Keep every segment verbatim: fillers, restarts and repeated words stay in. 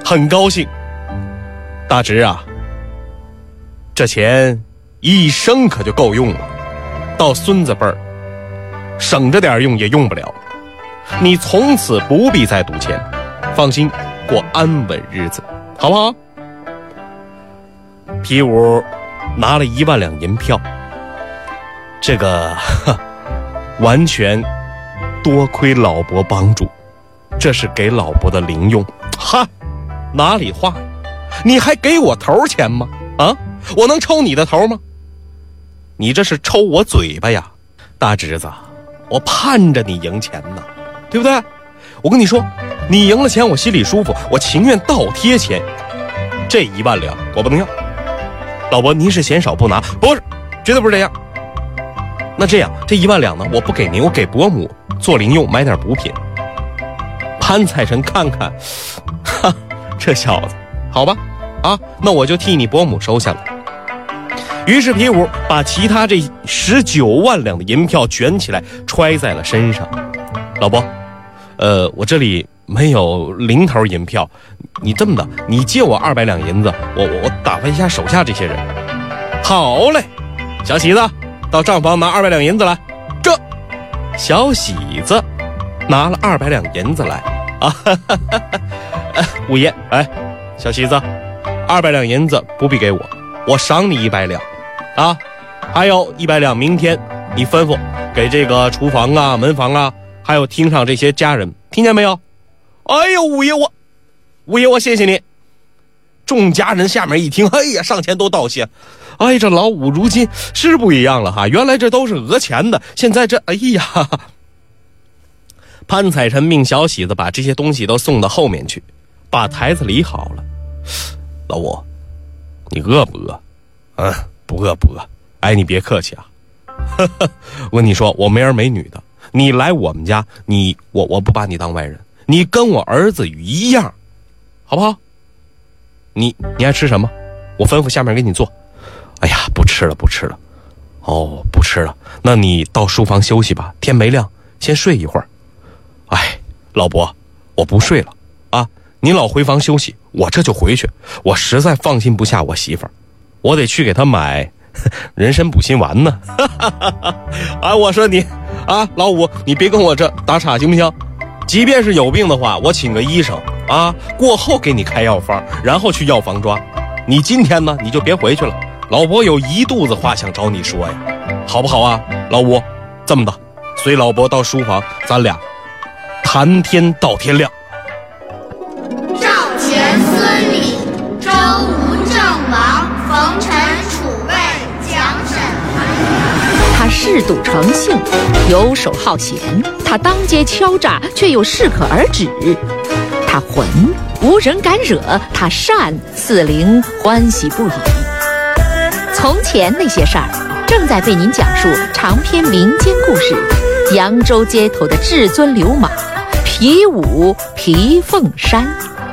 很高兴。大侄啊，这钱一生可就够用了，到孙子辈儿省着点用也用不了，你从此不必再赌钱，放心过安稳日子，好不好？皮五拿了一万两银票，这个完全多亏老伯帮助，这是给老伯的零用。哈，哪里话，你还给我头钱吗？啊，我能抽你的头吗？你这是抽我嘴巴呀，大侄子，我盼着你赢钱呢，对不对？我跟你说，你赢了钱我心里舒服，我情愿倒贴钱。这一万两我不能要，老伯您是嫌少不拿？不是，绝对不是这样。那这样，这一万两呢，我不给您，我给伯母做零用，买点补品。潘彩臣看看，哈，这小子，好吧，啊，那我就替你伯母收下了。于是皮五把其他这十九万两的银票卷起来，揣在了身上。老伯，呃，我这里没有零头银票，你这么的，你借我二百两银子，我我我打发一下手下这些人。好嘞，小喜子，到账房拿二百两银子来。这小喜子拿了二百两银子来啊！哈哈哈哈五爷，哎，小喜子，二百两银子不必给我，我赏你一百两啊！还有一百两，明天你吩咐给这个厨房啊、门房啊，还有厅上这些家人，听见没有？哎呦，五爷我，五爷我谢谢你。众家人下面一听，哎呀，上前都道谢。哎，这老五如今是不一样了哈，原来这都是讹钱的，现在这，哎呀，潘彩臣命小喜子把这些东西都送到后面去，把台子理好了。老五，你饿不饿？嗯，不饿不饿。哎，你别客气啊。呵呵，我跟你说，我没儿没女的，你来我们家，你我我不把你当外人，你跟我儿子一样，好不好？你你爱吃什么？我吩咐下面给你做。哎呀，不吃了不吃了。哦，不吃了，那你到书房休息吧，天没亮先睡一会儿。哎，老伯，我不睡了啊，您老回房休息，我这就回去，我实在放心不下我媳妇儿，我得去给她买人参补心丸呢。啊，我说你啊，老五，你别跟我这打岔行不行？即便是有病的话，我请个医生啊，过后给你开药方，然后去药房抓。你今天呢，你就别回去了，老伯有一肚子话想找你说呀，好不好啊？老五，这么的，随老伯到书房，咱俩谈天到天亮。 赵钱孙李周吴郑王冯陈楚魏蒋沈韩。 他嗜赌成性，游手好闲，他当街敲诈，却又适可而止。他浑，无人敢惹；他善，四邻欢喜不已。从前那些事儿，正在被您讲述长篇民间故事《扬州街头的至尊流氓皮五皮凤山》。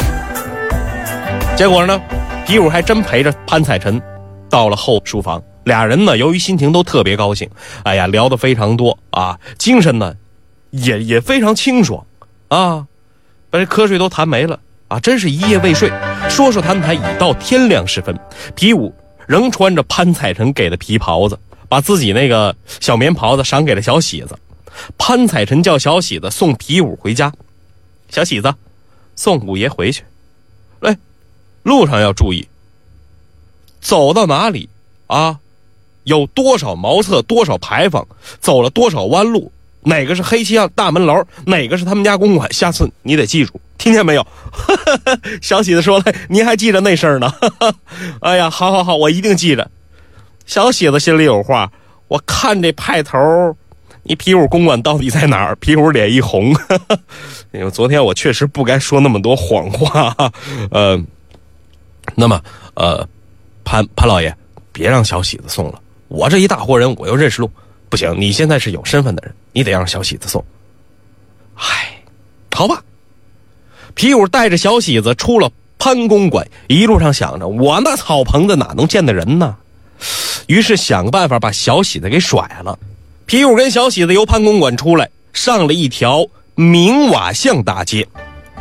结果呢，皮五还真陪着潘彩臣到了后书房，俩人呢，由于心情都特别高兴，哎呀，聊得非常多啊，精神呢也也非常清爽啊，把这瞌睡都谈没了啊，真是一夜未睡。说说谈谈，已到天亮时分，皮五仍穿着潘彩臣给的皮袍子，把自己那个小棉袍子赏给了小喜子。潘彩臣叫小喜子送皮五回家，小喜子送五爷回去，哎，路上要注意，走到哪里啊，有多少茅厕，多少牌坊，走了多少弯路，哪个是黑漆巷大门楼，哪个是他们家公馆，下次你得记住，听见没有？小喜子说了，您还记着那事儿呢？哎呀，好好好，我一定记着。小喜子心里有话，我看这派头，你皮五公馆到底在哪儿？皮五脸一红，因为昨天我确实不该说那么多谎话。呃，那么呃，潘潘老爷，别让小喜子送了，我这一大活人，我又认识路，不行，你现在是有身份的人，你得让小喜子送。唉，好吧。皮五带着小喜子出了潘公馆，一路上想着，我那草棚子哪能见得人呢？于是想个办法把小喜子给甩了。皮五跟小喜子由潘公馆出来，上了一条明瓦巷大街。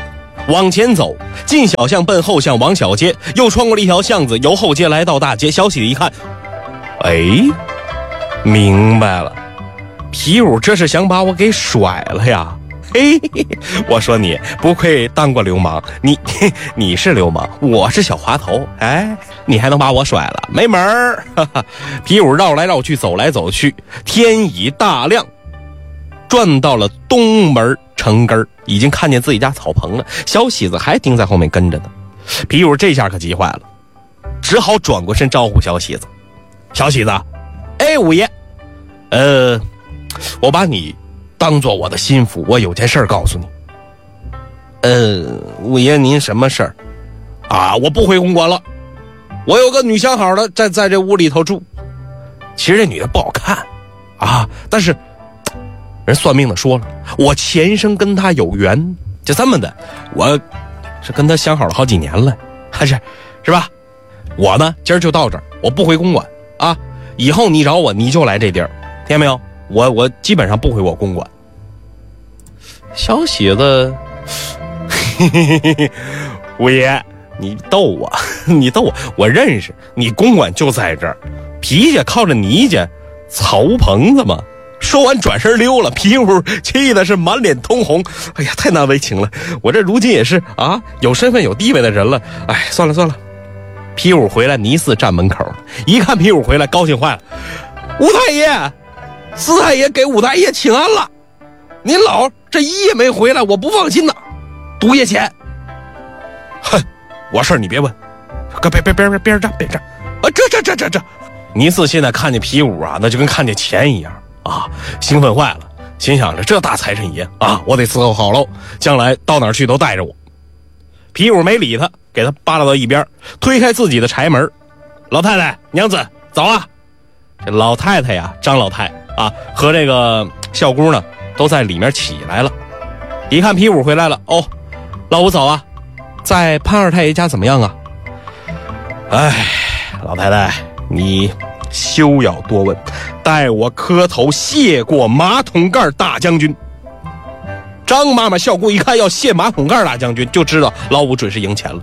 往前走，进小巷奔后巷往小街，又穿过了一条巷子，由后街来到大街。小喜子一看，哎，明白了，皮五这是想把我给甩了呀。嘿，我说你不愧当过流氓，你你是流氓，我是小滑头，哎，你还能把我甩了？没门儿！哈哈，皮五绕来绕去，走来走去，天已大亮，转到了东门城根，已经看见自己家草棚了。小喜子还盯在后面跟着呢。皮五这下可急坏了，只好转过身招呼小喜子：“小喜子，哎，五爷，呃，我把你当做我的心腹，我有件事告诉你。呃，五爷您什么事儿？啊，我不回公馆了，我有个女相好的在在这屋里头住。其实这女的不好看啊，但是人算命的说了，我前生跟她有缘，就这么的，我是跟她相好了好几年了，还是是吧？我呢今儿就到这儿，我不回公馆啊，以后你找我你就来这地儿，听见没有？我我基本上不回我公馆。小喜子，嘿嘿嘿嘿，五爷，你逗我，你逗我，我认识你，公馆就在这儿，皮家靠着你家草棚子嘛。说完转身溜了，皮五气的是满脸通红，哎呀，太难为情了，我这如今也是啊有身份有地位的人了，哎，算了算了。皮五回来，倪四站门口，一看皮五回来，高兴坏了，吴太爷。四太爷给五太爷请安了，您老这一夜没回来，我不放心呐。毒液钱，哼，我事儿你别问，别别别别别站别站啊！这这这这这，倪四现在看见皮五啊，那就跟看见钱一样啊，兴奋坏了，心想着这大财神爷啊，我得伺候好喽，将来到哪儿去都带着我。皮五没理他，给他扒拉到一边，推开自己的柴门，老太太娘子走啊！这老太太呀，张老太啊，和这个小姑呢，都在里面起来了。一看皮五回来了，哦，老五早啊，在潘二太爷家怎么样啊？哎，老太太，你休要多问，待我磕头谢过马桶盖大将军。张妈妈、小姑一看要谢马桶盖大将军，就知道老五准是赢钱了。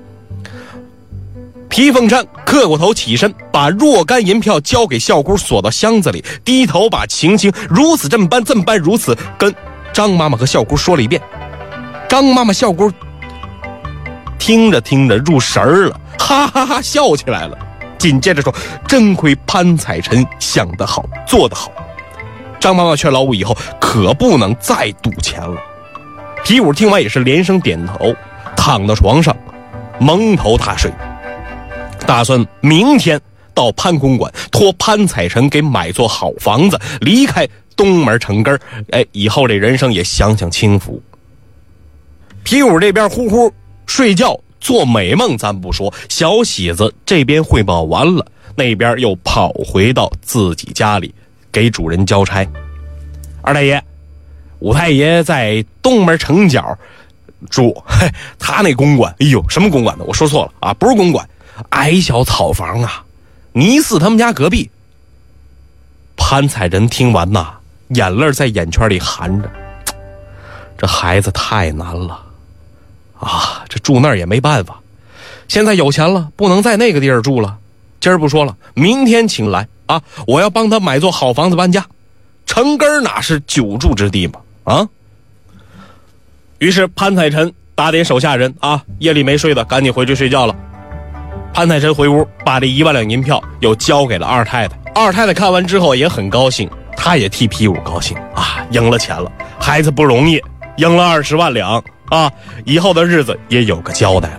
皮凤山磕过头起身，把若干银票交给孝姑，锁到箱子里，低头把情形如此这么般这么般如此跟张妈妈和孝姑说了一遍。张妈妈、孝姑听着听着入神儿了，哈哈哈笑起来了，紧接着说：“真亏潘彩臣想得好，做得好。”张妈妈劝老五以后可不能再赌钱了。皮五听完也是连声点头，躺到床上蒙头大睡。打算明天到潘公馆托潘彩臣给买座好房子，离开东门城根，哎，以后这人生也享享清福。皮五这边呼呼睡觉做美梦咱不说，小喜子这边汇报完了，那边又跑回到自己家里给主人交差。二太爷，五太爷在东门城角住，嘿，他那公馆，哎呦，什么公馆呢？我说错了啊，不是公馆，矮小草房啊，倪四他们家隔壁。潘彩仁听完呐，眼泪在眼圈里含着，这孩子太难了啊，这住那儿也没办法，现在有钱了，不能在那个地儿住了，今儿不说了，明天请来啊，我要帮他买座好房子搬家，城根哪是久住之地嘛啊！于是潘彩臣打点手下人啊，夜里没睡的赶紧回去睡觉了。潘彩臣回屋，把这一万两银票又交给了二太太。二太太看完之后也很高兴，她也替皮五高兴啊，赢了钱了，孩子不容易，赢了二十万两啊，以后的日子也有个交代了。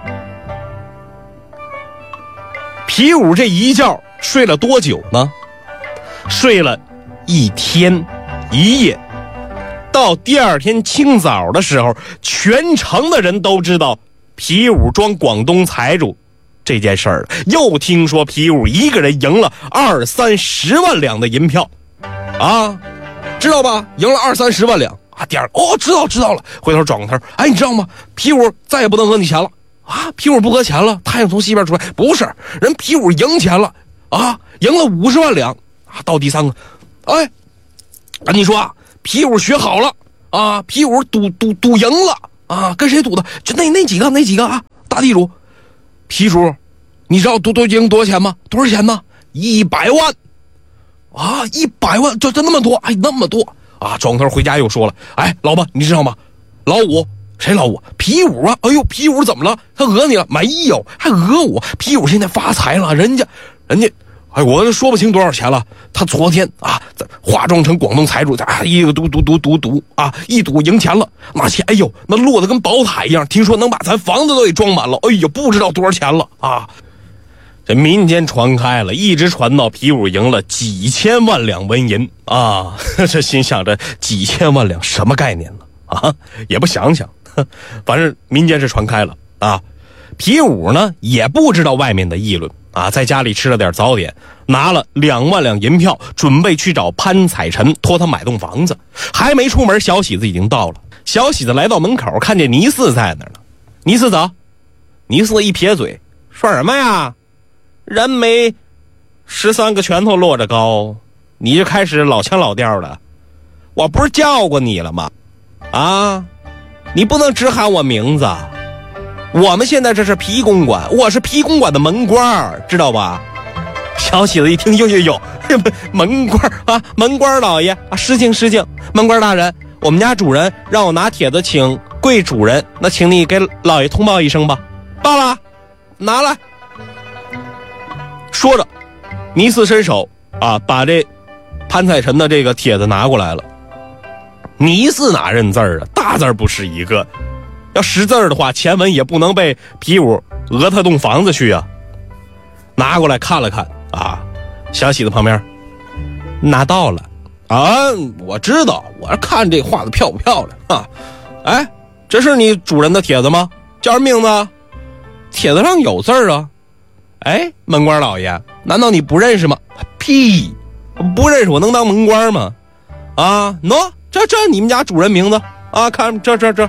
皮五这一觉睡了多久呢？睡了一天一夜。到第二天清早的时候，全城的人都知道皮五装广东财主这件事儿了，又听说皮五一个人赢了二三十万两的银票啊，知道吧？赢了二三十万两啊！第二哦，知道知道了，回头转过头，哎，你知道吗？皮五再也不能讹你钱了啊！皮五不讹钱了，太阳从西边出来，不是人皮五赢钱了啊，赢了五十万两啊！到第三个，哎，跟你说啊，皮五学好了啊，皮五赌赌赌赢了啊，跟谁赌的？就那那几个那几个啊，大地主。皮主，你知道赌赌赢多少钱吗？多少钱呢？一百万啊，一百万，就就那么多，哎，那么多啊！庄头回家又说了，哎，老婆，你知道吗？老五。谁老五？皮五啊！哎呦，皮五怎么了？他讹你了？没有，还讹我。皮五现在发财了，人家，人家，哎，我都说不清多少钱了。他昨天啊，化妆成广东财主，啊，一个赌赌赌赌赌啊，一赌赢钱了，那钱，哎呦，那落得跟宝塔一样。听说能把咱房子都给装满了。哎呦，不知道多少钱了啊！ 这民间传开了，一直传到皮五赢了几千万两纹银啊！这心想着几千万两什么概念呢？啊，也不想想。反正民间是传开了啊，皮五呢也不知道外面的议论啊，在家里吃了点早点，拿了两万两银票，准备去找潘彩臣托他买栋房子。还没出门，小喜子已经到了。小喜子来到门口，看见倪四在那儿呢。倪四走。倪四一撇嘴，说什么呀？人没十三个拳头落着高，你就开始老腔老调的。我不是叫过你了吗？啊？你不能只喊我名字，我们现在这是皮公馆，我是皮公馆的门官，知道吧？小喜子一听，呦呦呦，门官啊，门官老爷啊，失敬失敬，门官大人，我们家主人让我拿帖子请贵主人，那请你给老爷通报一声吧。报了，拿来。说着，倪四伸手啊，把这潘彩臣的这个帖子拿过来了。倪四哪认字儿啊？大字不是一个，要识字儿的话，前文也不能被皮五讹他栋房子去啊。拿过来看了看啊，小喜子旁边拿到了啊，我知道，我看这画的漂不漂亮啊？哎，这是你主人的帖子吗？叫什么名字？帖子上有字儿啊。哎，门官老爷，难道你不认识吗？屁，不认识我能当门官吗？啊，喏、no?。这这你们家主人名字啊？看这这这，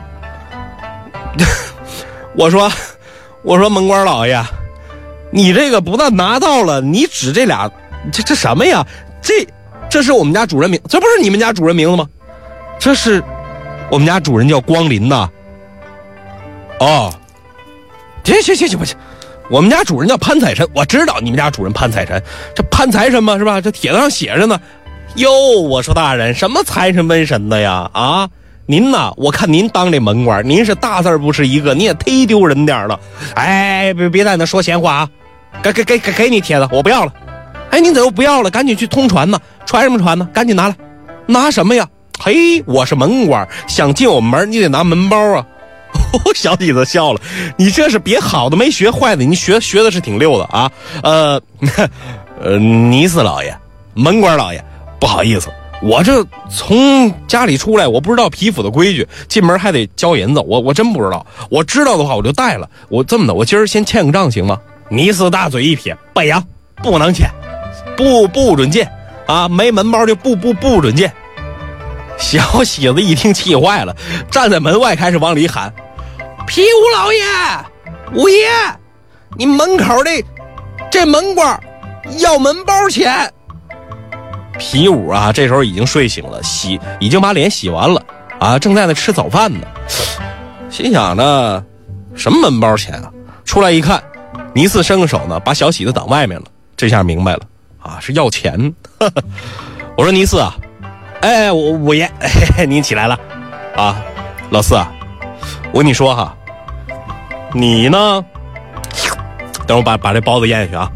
我说我说门官老爷，你这个不但拿到了，你指这俩，这这什么呀？这这是我们家主人名，这不是你们家主人名字吗？这是我们家主人叫光临呐。哦，行行行行不行，我们家主人叫潘彩臣，我知道你们家主人潘彩臣，这潘财神嘛是吧？这帖子上写着呢。哟，我说大人，什么财神瘟神的呀？啊，您呐，我看您当这门官，您是大字不是一个，你也忒丢人点了。哎，别别在那说闲话啊！给给给给给你帖子，我不要了。哎，您怎么不要了？赶紧去通传呢！传什么传呢？赶紧拿来！拿什么呀？嘿，我是门官，想进我们门，你得拿门包啊！小喜子笑了，你这是别好的没学坏的，你学学的是挺溜的啊。呃，呃，倪四老爷，门官老爷。不好意思，我这从家里出来，我不知道皮府的规矩，进门还得交银子，我我真不知道。我知道的话，我就带了。我这么的，我今儿先欠个账行吗？倪四大嘴一撇，北洋不能欠，不不准进啊！没门包就不不不准进。小喜子一听气坏了，站在门外开始往里喊：“皮五老爷，五爷，你门口这这门官要门包钱。”皮五啊，这时候已经睡醒了，洗已经把脸洗完了啊，正在那吃早饭呢，心想着什么门包钱啊？出来一看，倪四伸个手呢，把小喜子挡外面了，这下明白了啊，是要钱。呵呵我说倪四啊，哎，我五爷，嘿嘿，您起来了啊，老四啊，我跟你说哈，你呢？等我把把这包子咽下去啊，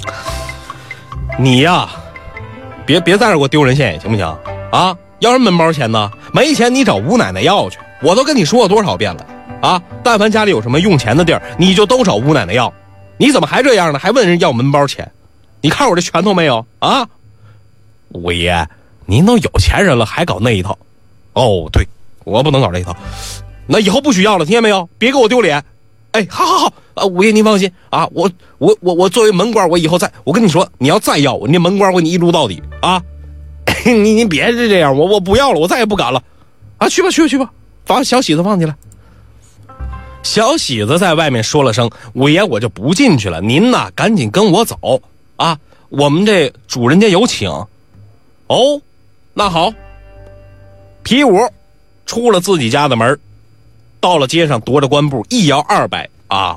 你呀。别别在这给我丢人现眼行不行啊？要什么门包钱呢？没钱你找吴奶奶要去，我都跟你说了多少遍了啊！但凡家里有什么用钱的地儿，你就都找吴奶奶要。你怎么还这样呢？还问人要门包钱？你看我这拳头没有啊？五爷，您都有钱人了，还搞那一套？哦，对，我不能搞这一套。那以后不许要了，听见没有？别给我丢脸。哎，好好好啊，五爷您放心啊，我我我我作为门官，我以后再，我跟你说，你要再要我，你这门官我给你一撸到底啊！你你别这样，我我不要了，我再也不敢了啊！去吧去吧去吧，把小喜子放进来。小喜子在外面说了声：“五爷，我就不进去了，您呐赶紧跟我走啊！我们这主人家有请。”哦，那好。皮五出了自己家的门， 到了街上，踱着官步，一摇二摆啊，